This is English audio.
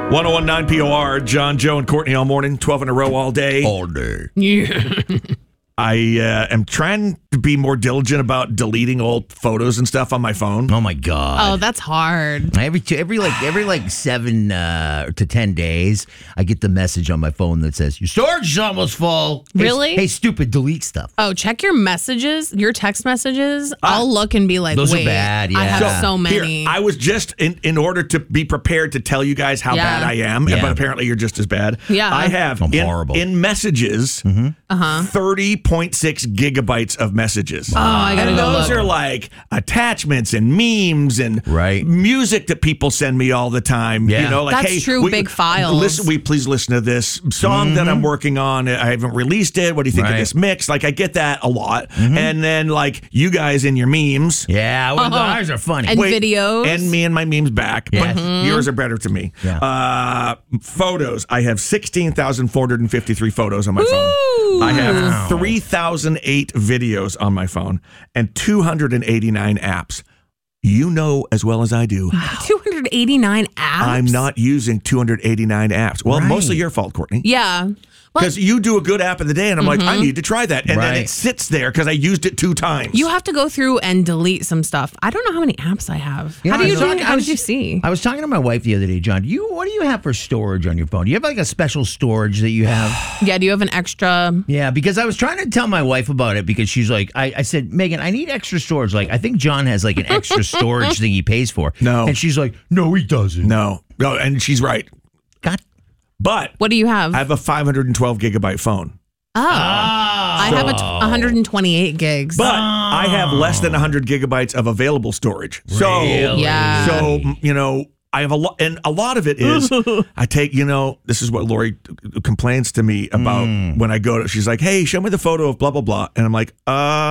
1019 POR, John, Joe, and Courtney all morning, 12 in a row all day. All day. Yeah. I am trying to be more diligent about deleting old photos and stuff on my phone. Oh my God. Oh, that's hard. Every 7 to 10 days, I get the message on my phone that says your storage is almost full. Really? Hey, stupid, delete stuff. Oh, check your messages, your text messages. I'll look and be like, those are wait, bad, yeah. I have so Here, many. I was just in order to be prepared to tell you guys how bad I am, Yeah. but apparently you're just as bad. Yeah. I have I'm horrible. in messages 30.6 gigabytes of messages. Oh, I gotta and go those look. are like attachments and memes and music that people send me all the time. Yeah. You know, like, That's hey, true, big files. Please listen to this song that I'm working on. I haven't released it. What do you think of this mix? Like, I get that a lot. And then, like, you guys in your memes. Yeah, well, ours are funny. And videos. And me and my memes back. Yes. But yours are better to me. Yeah. Photos. I have 16,453 photos on my phone. I have 3,008 videos on my phone and 289 apps. You know as well as I do. 289 apps? I'm not using 289 apps. Well, mostly your fault, Courtney. Yeah. Because you do a good app of the day, and I'm like, I need to try that. And then it sits there because I used it 2 times. You have to go through and delete some stuff. I don't know how many apps I have. Yeah, How did you see? I was talking to my wife the other day, John. What do you have for storage on your phone? Do you have like a special storage that you have? Yeah, do you have an extra? Yeah, because I was trying to tell my wife about it because she's like, I said, Megan, I need extra storage. Like, I think John has like an extra storage thing he pays for. No. And she's like, no, he doesn't. No, and she's right. God. But What do you have? I have a 512 gigabyte phone. I have 128 gigs. But I have less than 100 gigabytes of available storage. So, Yeah. So, you know, I have a lot, and a lot of it is I take, this is what Lori complains to me about when I go to, she's like, hey, show me the photo of blah, blah, blah. And I'm like,